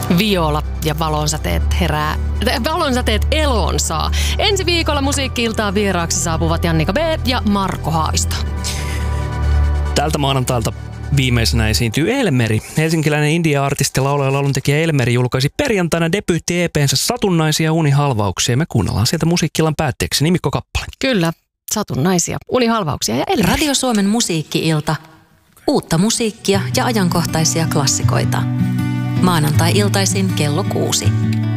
Viola ja valonsäteet eloon saa. Ensi viikolla Musiikki-iltaan vieraaksi saapuvat Jannika B. ja Marko Haavisto. Tältä maanantailta viimeisenä esiintyy Elmeri. Helsinkiläinen indie-artisti, laulaja ja lauluntekijä Elmeri julkaisi perjantaina debyytti-EP:nsä Satunnaisia unihalvauksia. Me kuunnellaan sieltä Musiikki-illan päätteeksi nimikkokappale. Kyllä, Satunnaisia unihalvauksia ja Elmeri. Radio Suomen Musiikki-ilta. Uutta musiikkia ja ajankohtaisia klassikoita. Maanantai-iltaisin kello 6.